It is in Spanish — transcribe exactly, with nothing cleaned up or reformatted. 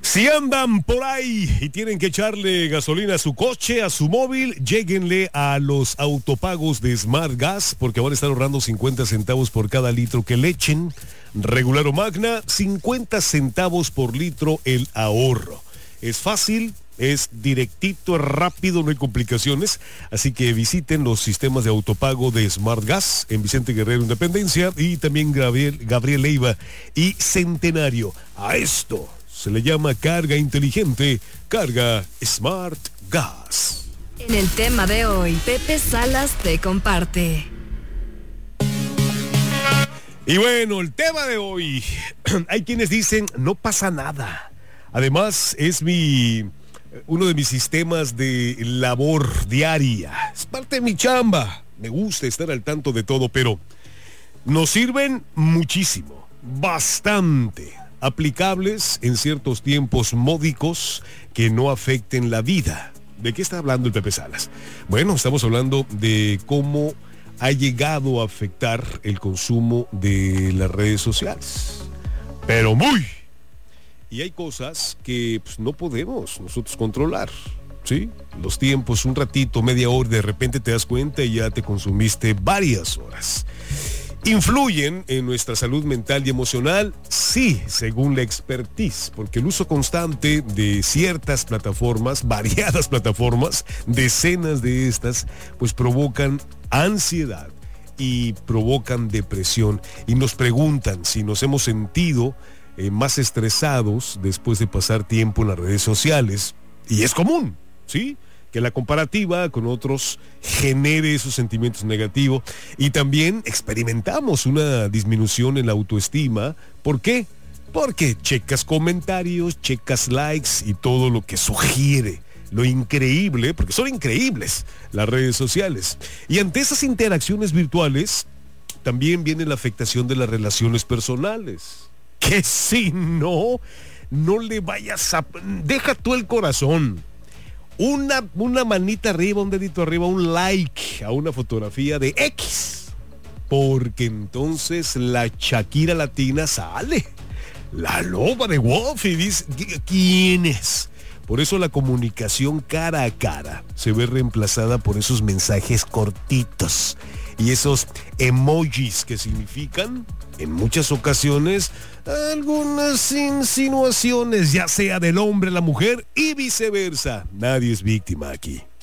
Si andan por ahí y tienen que echarle gasolina a su coche, a su móvil, lléguenle a los autopagos de Smart Gas, porque van a estar ahorrando cincuenta centavos por cada litro que le echen. Regular o Magna, cincuenta centavos por litro el ahorro. Es fácil, es directito, es rápido, no hay complicaciones. Así que visiten los sistemas de autopago de Smart Gas en Vicente Guerrero Independencia y también Gabriel, Gabriel Leiva y Centenario. A esto se le llama carga inteligente, carga Smart Gas. En el tema de hoy, Pepe Salas te comparte. Y bueno, el tema de hoy, hay quienes dicen, no pasa nada. Además, es mi, uno de mis sistemas de labor diaria. Es parte de mi chamba. Me gusta estar al tanto de todo, pero nos sirven muchísimo, bastante. Aplicables en ciertos tiempos módicos que no afecten la vida. ¿De qué está hablando el Pepe Salas? Bueno, estamos hablando de cómo ha llegado a afectar el consumo de las redes sociales. Pero muy. Y hay cosas que pues, no podemos nosotros controlar, ¿sí? Los tiempos, un ratito, media hora, de repente te das cuenta y ya te consumiste varias horas. ¿Influyen en nuestra salud mental y emocional? Sí, según la expertise, porque el uso constante de ciertas plataformas, variadas plataformas, decenas de estas, pues provocan ansiedad y provocan depresión. Y nos preguntan si nos hemos sentido eh, más estresados después de pasar tiempo en las redes sociales. Y es común, ¿sí?, que la comparativa con otros genere esos sentimientos negativos, y también experimentamos una disminución en la autoestima. ¿Por qué? Porque checas comentarios, checas likes y todo lo que sugiere lo increíble, porque son increíbles las redes sociales. Y ante esas interacciones virtuales también viene la afectación de las relaciones personales, que si no, no le vayas a... deja tú el corazón. Una, una manita arriba, un dedito arriba, un like a una fotografía de X. Porque entonces la Shakira latina sale. La loba de Wolf y dice, ¿quién es? Por eso la comunicación cara a cara se ve reemplazada por esos mensajes cortitos y esos emojis que significan, en muchas ocasiones, algunas insinuaciones, ya sea del hombre a la mujer y viceversa. Nadie es víctima aquí.